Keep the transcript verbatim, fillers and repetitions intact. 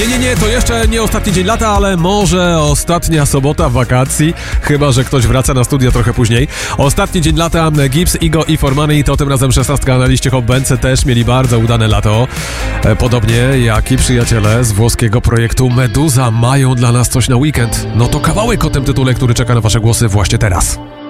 Nie, nie, nie, to jeszcze nie ostatni dzień lata, ale może ostatnia sobota wakacji, chyba że ktoś wraca na studia trochę później. Ostatni dzień lata, Gibbs, Igo i Formani, to tym razem szesnastka na liście Hot Bandce też mieli bardzo udane lato. Podobnie jak i przyjaciele z włoskiego projektu Meduza mają dla nas coś na weekend. No to kawałek o tym tytule, który czeka na wasze głosy właśnie teraz.